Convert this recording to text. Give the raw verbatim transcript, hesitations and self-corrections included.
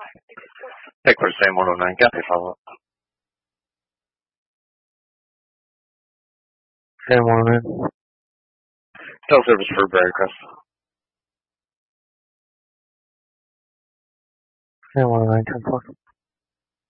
Ecco il sei one oh nine, por favor. Hey, one oh nine. Cell service for Barry Crest. Hey, one oh nine, ten four.